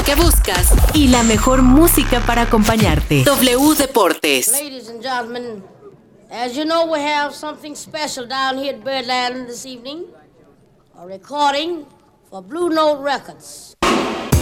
que buscas y la mejor música para acompañarte. W Deportes. Ladies and gentlemen, as you know, we have something special down here at Birdland this evening. A recording for Blue Note Records.